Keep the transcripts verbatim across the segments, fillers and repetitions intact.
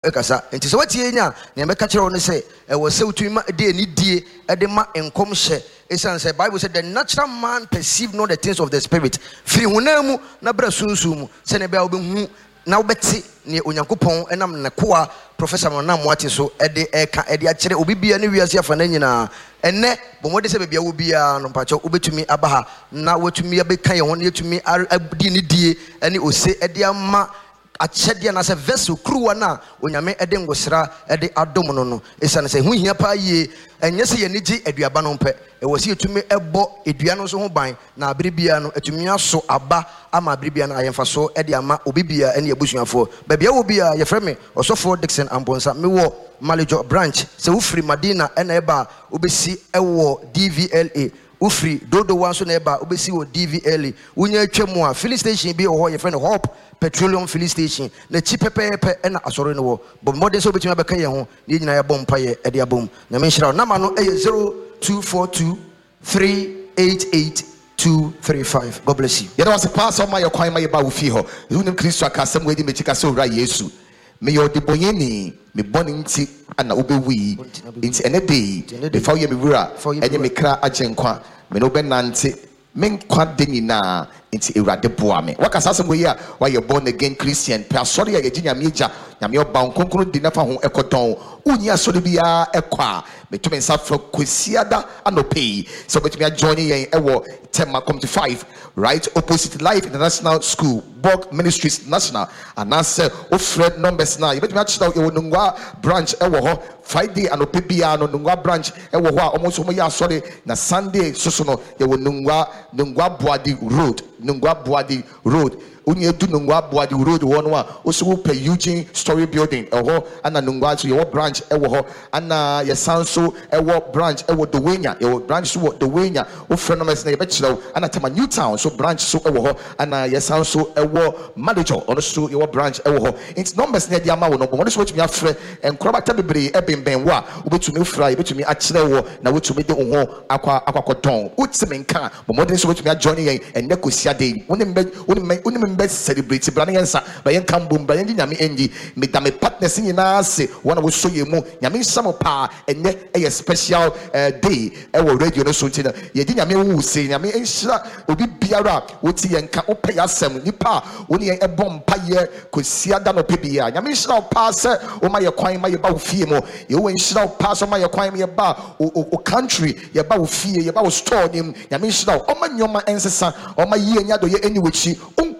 ekasa enti se watie nya na me ka kire won se e wo se utumi ma de ni die e de ma enkom hye esan say Bible said the natural man perceive not the things of the spirit free hunamu na bra sunsun mu se ne bia obehu na wobeti ne onyankopon enam ne koa professor na moate so e de e ka e de a kire obi bia ne wiase afa na nyina enne bomode se bia wo bia no mpacho obetumi abaha na wotumi abeka ye ho ne yetumi adi ni die ene ose e de ama achedia na se vessel kruwa na onyame ede ngosra ede adom no no esane se hu hia pa ye enye se ye nigi aduaba no mpe e wo se etumi ebo edua no so ho ban na abribia no etumi aso aba ama abribia na ayemfa so ede ama obibia ene abusuafo ba bia wo bia ye freme osofo Dixon Ambonsa me wo Malejo branch se wo free Madina ene eba obesi ewo D V L A ufri dodo wanso na eba obesi wo D V L A unya twemu a filling station bi ho ye friend Hope petroleum filling station na chi pepepe e na asore no wo but modern so betuma beka ye ho ni nyina ya bom paye e de abom na me nhira na ma no e zero two four two three eight eight two three five. God bless you. You know, was a pass on my kwan my ba wo fi ho unim Kristo aka asem we di me chika so ra Yesu me yo de boyeni me boni nti ana obewi nti ene dey be fa ye me wura enye me kra agenkwa me no be nante me nkwa de nyina nti ewrade boa me wakasa asem we ya why you born again Christian pe asori ya ginya me eja nyame oba nkonkron di nafa ho ekoton unyi asori bia ekwa me to me safro kwesiada anope so betumi join yen ewo tema come to five right opposite Life International School Bog Ministries National and answer of Fred numbers now you betumi achita ewo nungwa branch ewo ho Friday anope bia no nungwa branch ewo ho almost mo ya asori na Sunday soso no ewo nungwa nungwa Boadi Road nungwa Boadi Road unye du nungwa Boadi Road one wa oso pe Eugene Story Building ewo ana nungwa so your branch ewo ho ana ye sanso ewo branch ewo Dowenya ewo branch so Dowenya o phenomenal na ye be chiro ana tema Newtown so branch so ewo ho ana ye sanso ewo Manager ono so your branch ewo ho its numbers na dia ma wo no bo so wetumi afre enkroba ta bebre ebemben wo a obetumi fra ebetumi a chire wo na wetumi de ho akwa akwakoton utimi nka bo modern so wetumi a join yen enne kosia dey wonim wonim wonim be celebrate brane yensa ba yen kan bom brane nyame enji me da me partners nyina se wona wo so ye mu nyame nsam pa enne e special day e wo radio no so ntina ye di nyame wu se nyame enhira obi biara woti yenka opa yasem nipa woni yen ebom pa ye kosia da no pebia nyame enhira pa se o ma ye kwan ma ye ba wo fie mu ye wo enhira pa so ma ye kwan ye ba o country ye ba wo fie ye ba wo store nim nyame enhira o ma nyoma ensesa o ma ye nya do ye eniwechi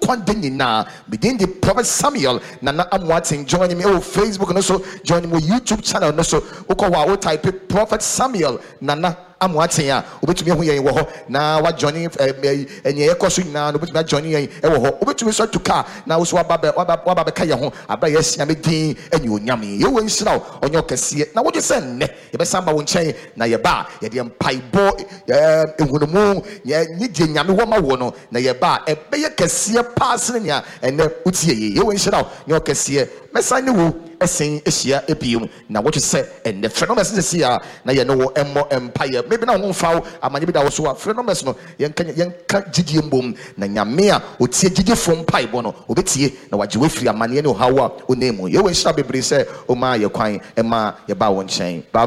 na begin the Prophet Samuel Nana Amwating join me on Facebook and also join me on YouTube channel and also uko type Prophet Samuel Nana Amwating ya ubetumi hu yen wo ho na wa joining enye ekoso nyina no ubetumi joining yen e wo ho ubetumi so to car na wo so wa ba wa ba be ka ye ho aba yes nyame din enye onyame ye wo nhira onye okese na wo je se nne ye be samba wo nchen na ye ba ye de mpaibo ehunumu ye ni je nyame wo ma wo no na ye ba e be ye kese pass ne nya ene utie ye ye wo nhira onye okese mesane wo esen ehia ebium na what you say and the phenomenon say ya na ye no wo emmo empire maybe na wo fawo amanye bi da wo so a phenomenon no yen ka yen ka gigie mbom na nyame a otie gigie fom pai bo no obetie na waje we free amane ne hawo a onemu ye we nhira bebre say o ma ye kwan e ma ye ba wo nchen. Bye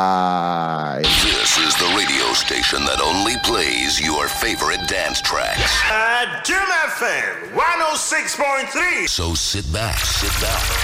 bye. This is the radio station that only plays your favorite dance tracks. Uh, Jim F M one oh six point three. So sit back, sit back.